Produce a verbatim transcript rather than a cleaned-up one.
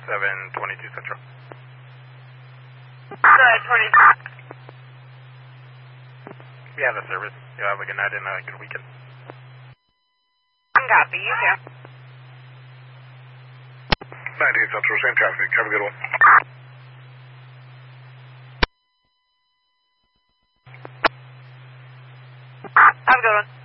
seven twenty-two Central. seven twenty-two. We have a service. You have a good night and a good weekend. Copy, you too. nineteen Central, same traffic. Have a good one. Have a good one.